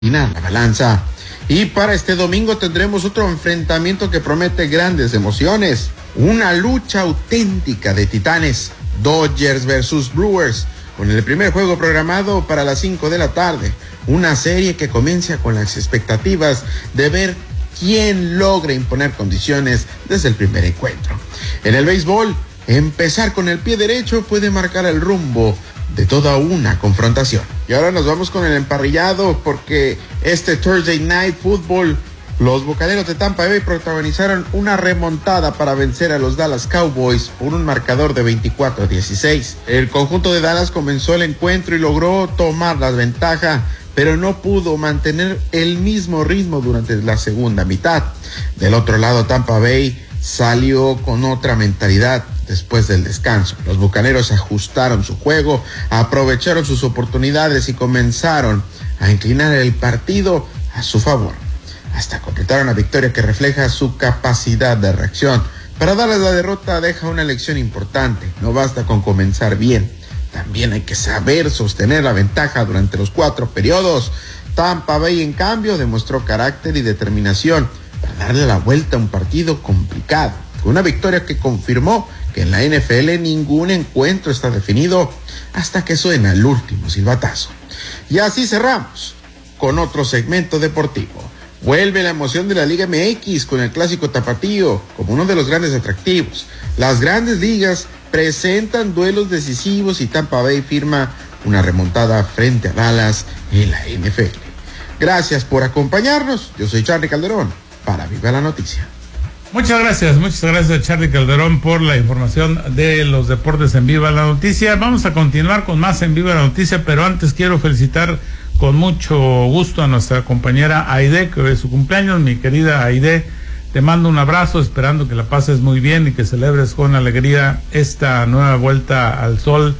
la balanza. Y para este domingo tendremos otro enfrentamiento que promete grandes emociones. Una lucha auténtica de titanes. Dodgers versus Brewers, con el primer juego programado para las 5 de la tarde. Una serie que comienza con las expectativas de ver quién logra imponer condiciones desde el primer encuentro. En el béisbol, empezar con el pie derecho puede marcar el rumbo de toda una confrontación. Y ahora nos vamos con el emparrillado, porque este Thursday Night Football, los Bucaneros de Tampa Bay protagonizaron una remontada para vencer a los Dallas Cowboys por un marcador de 24-16. El conjunto de Dallas comenzó el encuentro y logró tomar la ventaja, pero no pudo mantener el mismo ritmo durante la segunda mitad. Del otro lado, Tampa Bay salió con otra mentalidad después del descanso. Los Bucaneros ajustaron su juego, aprovecharon sus oportunidades y comenzaron a inclinar el partido a su favor, hasta completar una victoria que refleja su capacidad de reacción. Para darles la derrota deja una lección importante: no basta con comenzar bien, también hay que saber sostener la ventaja durante los 4 periodos. Tampa Bay, en cambio, demostró carácter y determinación para darle la vuelta a un partido complicado. Una victoria que confirmó que en la NFL ningún encuentro está definido hasta que suena el último silbatazo. Y así cerramos con otro segmento deportivo. Vuelve la emoción de la Liga MX con el clásico tapatío como uno de los grandes atractivos. Las grandes ligas presentan duelos decisivos y Tampa Bay firma una remontada frente a Dallas en la NFL. Gracias por acompañarnos. Yo soy Charly Calderón para Viva la Noticia. Muchas gracias Charly Calderón por la información de los deportes en Viva la Noticia. Vamos a continuar con más en Viva la Noticia, pero antes quiero felicitar con mucho gusto a nuestra compañera Aide, que hoy es su cumpleaños. Mi querida Aide, te mando un abrazo, esperando que la pases muy bien y que celebres con alegría esta nueva vuelta al sol,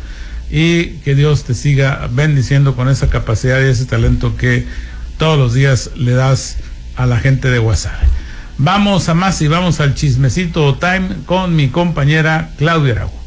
y que Dios te siga bendiciendo con esa capacidad y ese talento que todos los días le das a la gente de Guasave. Vamos a más y vamos al chismecito time con mi compañera Claudia Araujo.